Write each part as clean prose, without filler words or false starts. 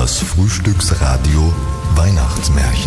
Das Frühstücksradio Weihnachtsmärchen.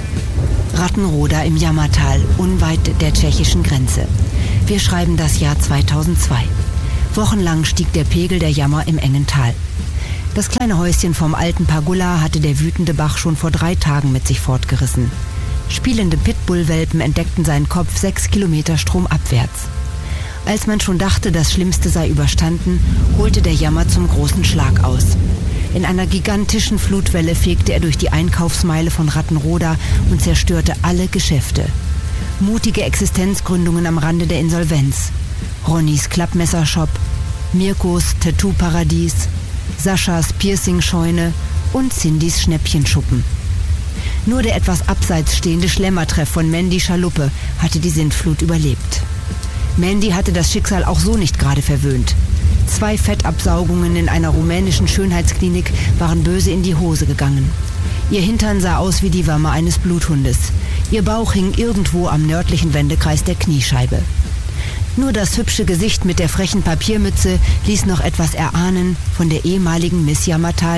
Rattenroda im Jammertal, unweit der tschechischen Grenze. Wir schreiben das Jahr 2002. Wochenlang stieg der Pegel der Jammer im engen Tal. Das kleine Häuschen vom alten Pagulla hatte der wütende Bach schon vor 3 Tagen mit sich fortgerissen. Spielende Pitbull-Welpen entdeckten seinen Kopf 6 Kilometer stromabwärts. Als man schon dachte, das Schlimmste sei überstanden, holte der Jammer zum großen Schlag aus. In einer gigantischen Flutwelle fegte er durch die Einkaufsmeile von Rattenroda und zerstörte alle Geschäfte. Mutige Existenzgründungen am Rande der Insolvenz. Ronnys Klappmessershop, Mirkos Tattoo-Paradies, Saschas Piercing-Scheune und Cindys Schnäppchenschuppen. Nur der etwas abseits stehende Schlemmertreff von Mandy Schaluppe hatte die Sintflut überlebt. Mandy hatte das Schicksal auch so nicht gerade verwöhnt. 2 Fettabsaugungen in einer rumänischen Schönheitsklinik waren böse in die Hose gegangen. Ihr Hintern sah aus wie die Wärme eines Bluthundes. Ihr Bauch hing irgendwo am nördlichen Wendekreis der Kniescheibe. Nur das hübsche Gesicht mit der frechen Papiermütze ließ noch etwas erahnen von der ehemaligen Miss Jammertal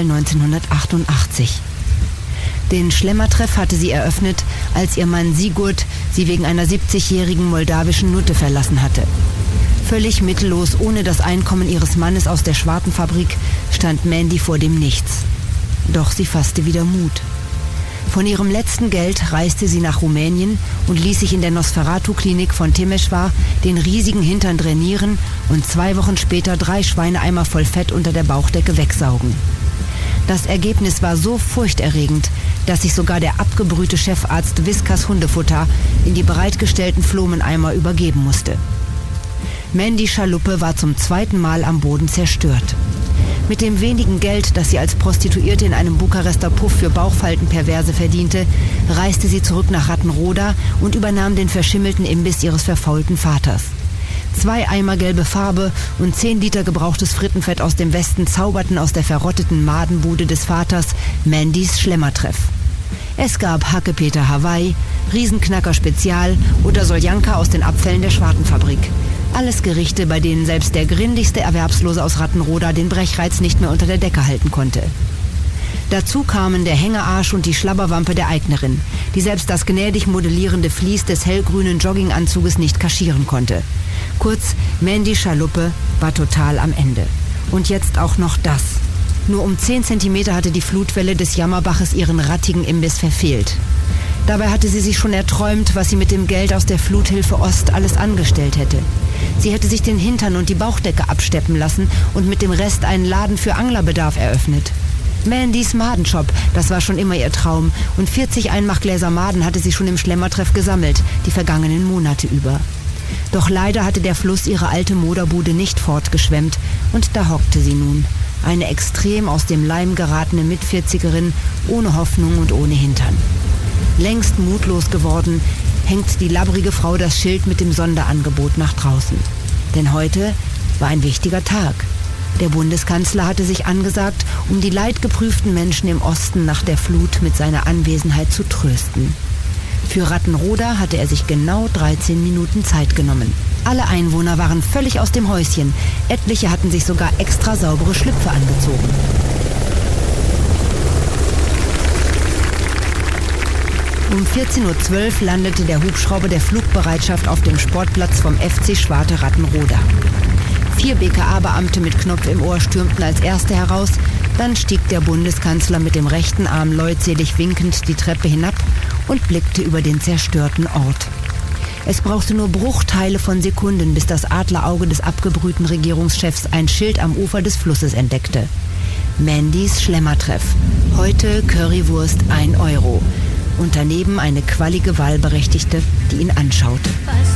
1988. Den Schlemmertreff hatte sie eröffnet, als ihr Mann Sigurd sie wegen einer 70-jährigen moldawischen Nutte verlassen hatte. Völlig mittellos, ohne das Einkommen ihres Mannes aus der Schwartenfabrik, stand Mandy vor dem Nichts. Doch sie fasste wieder Mut. Von ihrem letzten Geld reiste sie nach Rumänien und ließ sich in der Nosferatu-Klinik von Temeswar den riesigen Hintern drainieren und 2 Wochen später 3 Schweineeimer voll Fett unter der Bauchdecke wegsaugen. Das Ergebnis war so furchterregend, dass sich sogar der abgebrühte Chefarzt Whiskas Hundefutter in die bereitgestellten Flomeneimer übergeben musste. Mandy Schaluppe war zum 2. Mal am Boden zerstört. Mit dem wenigen Geld, das sie als Prostituierte in einem Bukarester Puff für Bauchfaltenperverse verdiente, reiste sie zurück nach Rattenroda und übernahm den verschimmelten Imbiss ihres verfaulten Vaters. 2 Eimer gelbe Farbe und 10 Liter gebrauchtes Frittenfett aus dem Westen zauberten aus der verrotteten Madenbude des Vaters Mandys Schlemmertreff. Es gab Hackepeter Hawaii, Riesenknacker Spezial oder Soljanka aus den Abfällen der Schwartenfabrik. Alles Gerichte, bei denen selbst der grindigste Erwerbslose aus Rattenroda den Brechreiz nicht mehr unter der Decke halten konnte. Dazu kamen der Hängearsch und die Schlabberwampe der Eignerin, die selbst das gnädig modellierende Vlies des hellgrünen Jogginganzuges nicht kaschieren konnte. Kurz, Mandy Schaluppe war total am Ende. Und jetzt auch noch das. Nur um 10 Zentimeter hatte die Flutwelle des Jammerbaches ihren rattigen Imbiss verfehlt. Dabei hatte sie sich schon erträumt, was sie mit dem Geld aus der Fluthilfe Ost alles angestellt hätte. Sie hätte sich den Hintern und die Bauchdecke absteppen lassen und mit dem Rest einen Laden für Anglerbedarf eröffnet. Mandys Madenshop, das war schon immer ihr Traum, und 40 Einmachgläser Maden hatte sie schon im Schlemmertreff gesammelt, die vergangenen Monate über. Doch leider hatte der Fluss ihre alte Moderbude nicht fortgeschwemmt und da hockte sie nun, eine extrem aus dem Leim geratene Mitvierzigerin, ohne Hoffnung und ohne Hintern. Längst mutlos geworden, hängt die labbrige Frau das Schild mit dem Sonderangebot nach draußen. Denn heute war ein wichtiger Tag. Der Bundeskanzler hatte sich angesagt, um die leidgeprüften Menschen im Osten nach der Flut mit seiner Anwesenheit zu trösten. Für Rattenroda hatte er sich genau 13 Minuten Zeit genommen. Alle Einwohner waren völlig aus dem Häuschen. Etliche hatten sich sogar extra saubere Schlüpfe angezogen. Um 14:12 Uhr landete der Hubschrauber der Flugbereitschaft auf dem Sportplatz vom FC Schwarte Rattenroda. 4 BKA-Beamte mit Knopf im Ohr stürmten als Erste heraus, dann stieg der Bundeskanzler mit dem rechten Arm leutselig winkend die Treppe hinab und blickte über den zerstörten Ort. Es brauchte nur Bruchteile von Sekunden, bis das Adlerauge des abgebrühten Regierungschefs ein Schild am Ufer des Flusses entdeckte. Mandys Schlemmertreff. Heute Currywurst 1 Euro. Und daneben eine quallige Wahlberechtigte, die ihn anschaute.